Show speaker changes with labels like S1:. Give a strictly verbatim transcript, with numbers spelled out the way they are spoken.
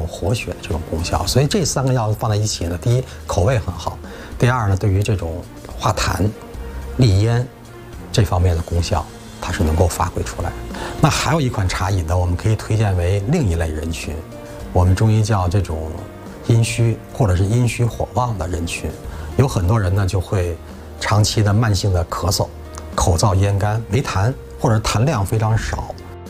S1: 活血的这种功效。所以这三个药放在一起呢，第一口味很好，第二呢，对于这种化痰、利咽这方面的功效，它是能够发挥出来。那还有一款茶饮呢，我们可以推荐为另一类人群，我们中医叫这种阴虚或者是阴虚火旺的人群。有很多人呢就会长期的慢性的咳嗽、口燥咽干、没痰或者痰量非常少。